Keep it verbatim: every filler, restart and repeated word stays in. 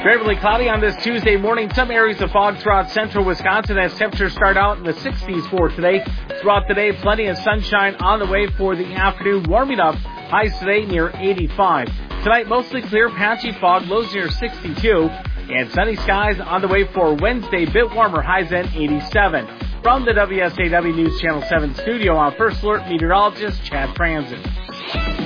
Fairly cloudy on this Tuesday morning. Some areas of fog throughout central Wisconsin as temperatures start out in the sixties for today. Throughout the day, plenty of sunshine on the way for the afternoon, warming up. Highs today near eighty-five. Tonight, mostly clear, patchy fog, lows near sixty-two. And sunny skies on the way for Wednesday, bit warmer, highs at eighty-seven. From the W S A W News Channel seven studio, I'm First Alert meteorologist Chad Franzen.